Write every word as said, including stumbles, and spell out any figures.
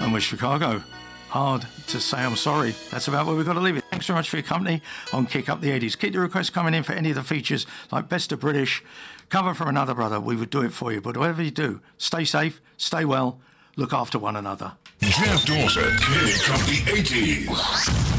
And with Chicago, hard to say I'm sorry. That's about where we've got to leave it. Thanks very much for your company on Kick Up the eighties. Keep the requests coming in for any of the features, like Best of British, cover from another brother. We would do it for you. But whatever you do, stay safe, stay well, look after one another. Jeff Dawson, Kick Up the eighties.